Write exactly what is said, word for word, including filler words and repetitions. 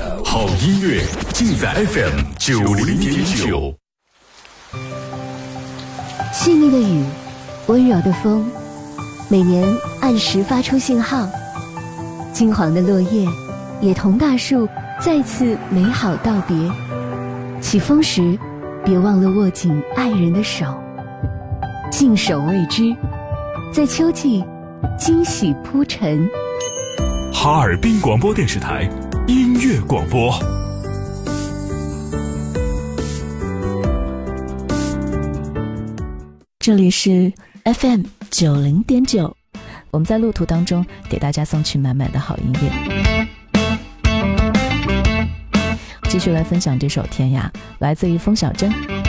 好音乐尽在 F M 九零点九。 细腻的雨，温柔的风，每年按时发出信号。金黄的落叶，也同大树再次美好道别。起风时，别忘了握紧爱人的手。静守未知，在秋季惊喜铺陈。 哈尔滨广播电视台音乐广播。 这里是 F M 九零点九，我们在路途当中给大家送去满满的好音乐。继续来分享这首《天涯》，来自于风小珍。